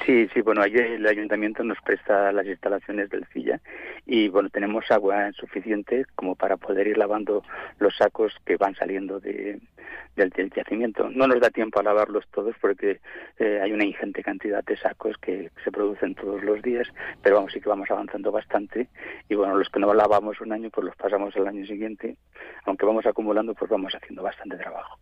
Sí, bueno, allí el ayuntamiento nos presta las instalaciones del CILLA y bueno, tenemos agua suficiente como para poder ir lavando los sacos que van saliendo del yacimiento. No nos da tiempo a lavarlos todos porque hay una ingente cantidad de sacos que se producen todos los días, pero vamos, sí que vamos avanzando bastante y bueno, los que no lavamos un año pues los pasamos al año siguiente, aunque vamos acumulando pues vamos haciendo bastante trabajo.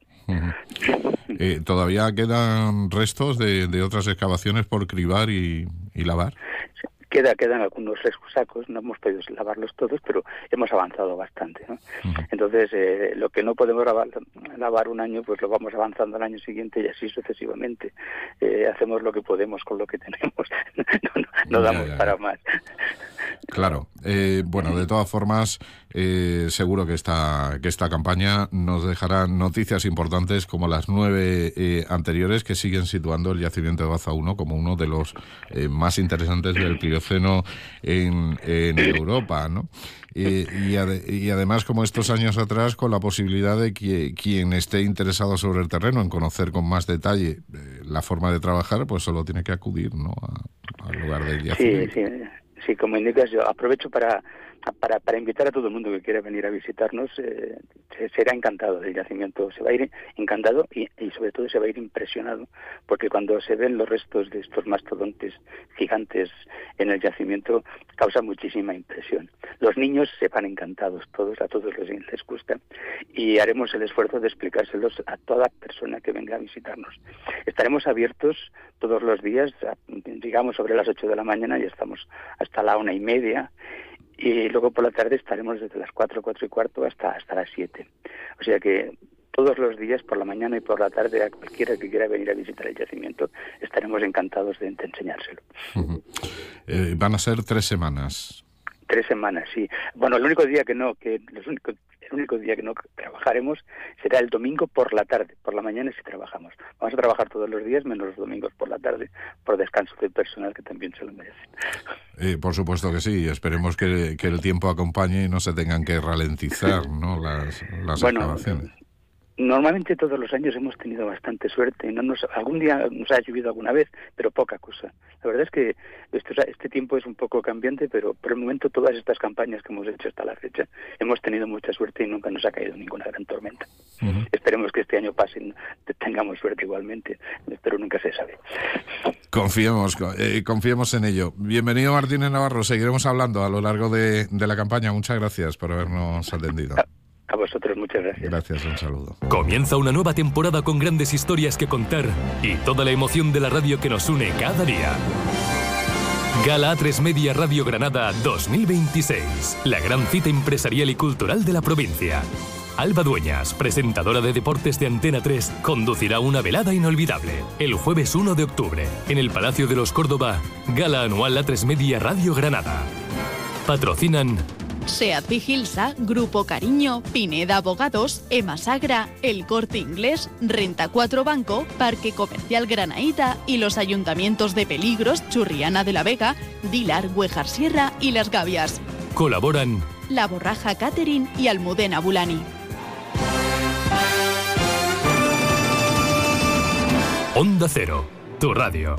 ¿Todavía quedan restos de otras excavaciones por cribar y lavar? Sí. Quedan algunos sacos, no hemos podido lavarlos todos, pero hemos avanzado bastante, ¿no? Entonces, lo que no podemos lavar un año, pues lo vamos avanzando al año siguiente y así sucesivamente. Hacemos lo que podemos con lo que tenemos, no damos para más. Claro. Bueno, de todas formas, seguro que esta campaña nos dejará noticias importantes como las 9 anteriores que siguen situando el yacimiento de Baza 1 como uno de los más interesantes del Plioceno en Europa, ¿no? Y además, como estos años atrás, con la posibilidad de que quien esté interesado sobre el terreno en conocer con más detalle la forma de trabajar, pues solo tiene que acudir, ¿no?, al lugar del yacimiento. Sí, como indicas, yo aprovecho para invitar a todo el mundo que quiera venir a visitarnos. Será encantado del yacimiento, se va a ir encantado y sobre todo se va a ir impresionado, porque cuando se ven los restos de estos mastodontes gigantes en el yacimiento causa muchísima impresión. Los niños se van encantados, a todos les gusta, y haremos el esfuerzo de explicárselos a toda persona que venga a visitarnos. Estaremos abiertos todos los días, digamos sobre las 8 de la mañana, y estamos hasta la 1:30, y luego por la tarde estaremos desde las 4:15 hasta las 7. O sea que todos los días, por la mañana y por la tarde, a cualquiera que quiera venir a visitar el yacimiento, estaremos encantados de enseñárselo. Van a ser 3 semanas. 3 semanas, sí. Bueno, el único día que no trabajaremos será el domingo por la tarde. Por la mañana sí trabajamos. Vamos a trabajar todos los días, menos los domingos por la tarde, por descanso del personal, que también se lo merecen. Por supuesto que sí. Esperemos que el tiempo acompañe y no se tengan que ralentizar, ¿no?, las excavaciones. Normalmente todos los años hemos tenido bastante suerte. Algún día nos ha llovido alguna vez, pero poca cosa. La verdad es que este tiempo es un poco cambiante, pero por el momento todas estas campañas que hemos hecho hasta la fecha hemos tenido mucha suerte y nunca nos ha caído ninguna gran tormenta. Esperemos que este año tengamos suerte igualmente, pero nunca se sabe. Confiemos en ello. Bienvenido, Martínez Navarro. Seguiremos hablando a lo largo de la campaña. Muchas gracias por habernos atendido. A vosotros, muchas gracias. Gracias, un saludo. Comienza una nueva temporada con grandes historias que contar y toda la emoción de la radio que nos une cada día. Gala A3 Media Radio Granada 2026. La gran cita empresarial y cultural de la provincia. Alba Dueñas, presentadora de deportes de Antena 3, conducirá una velada inolvidable el jueves 1 de octubre en el Palacio de los Córdoba. Gala anual A3 Media Radio Granada. Patrocinan SEAT Vigilsa, Grupo Cariño, Pineda Abogados, Emasagra, El Corte Inglés, Renta 4 Banco, Parque Comercial Granaíta y los ayuntamientos de Peligros, Churriana de la Vega, Dilar, Güejar Sierra y Las Gavias. Colaboran La Borraja Catering y Almudena Bulani. Onda Cero, tu radio.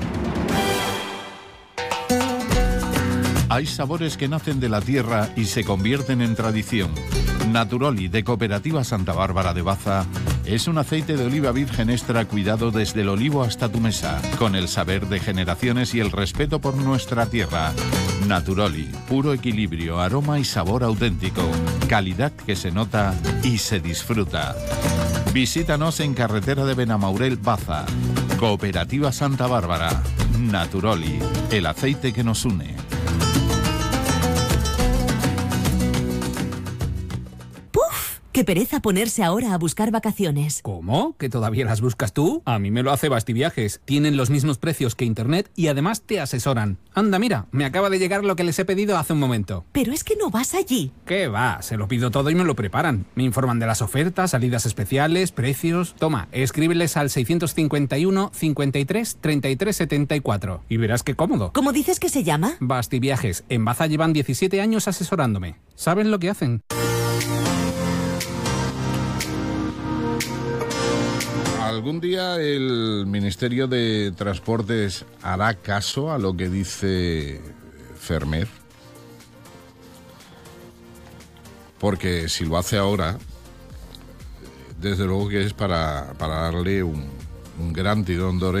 Hay sabores que nacen de la tierra y se convierten en tradición. Naturoli, de Cooperativa Santa Bárbara de Baza, es un aceite de oliva virgen extra cuidado desde el olivo hasta tu mesa, con el saber de generaciones y el respeto por nuestra tierra. Naturoli, puro equilibrio, aroma y sabor auténtico, calidad que se nota y se disfruta. Visítanos en carretera de Benamaurel, Baza. Cooperativa Santa Bárbara. Naturoli, el aceite que nos une. Qué pereza ponerse ahora a buscar vacaciones. ¿Cómo? ¿Que todavía las buscas tú? A mí me lo hace Bastiviajes. Tienen los mismos precios que Internet y además te asesoran. Anda, mira, me acaba de llegar lo que les he pedido hace un momento. Pero es que no vas allí. ¿Qué va? Se lo pido todo y me lo preparan. Me informan de las ofertas, salidas especiales, precios... Toma, escríbeles al 651 53 33 74 y verás qué cómodo. ¿Cómo dices que se llama? Bastiviajes. En Baza llevan 17 años asesorándome. ¿Saben lo que ¿algún día el Ministerio de Transportes hará caso a lo que dice Fermet? Porque si lo hace ahora, desde luego que es para darle un gran tirón de orejas